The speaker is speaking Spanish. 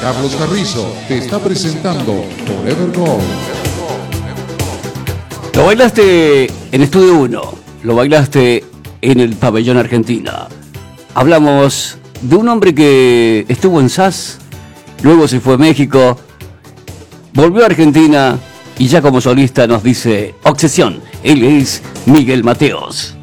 Carlos Carrizo te está presentando Forever Gold. Lo bailaste en Estudio 1, lo bailaste en el Pabellón Argentina. Hablamos de un hombre que estuvo en SAS, luego se fue a México, volvió a Argentina y ya como solista nos dice Obsesión. Él es Miguel Mateos.